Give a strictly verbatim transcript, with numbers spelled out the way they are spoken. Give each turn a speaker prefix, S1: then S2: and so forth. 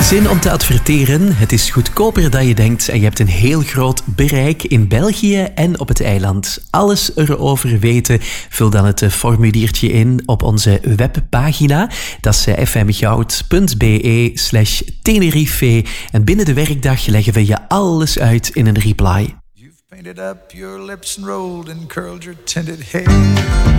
S1: Zin om te adverteren? Het is goedkoper dan je denkt en je hebt een heel groot bereik in België en op het eiland. Alles erover weten? Vul dan het formuliertje in op onze webpagina. Dat is f m goud punt b e slash Tenerife. En binnen de werkdag leggen we je alles uit in een reply.
S2: You've painted up your lips and rolled and curled your tinted hair.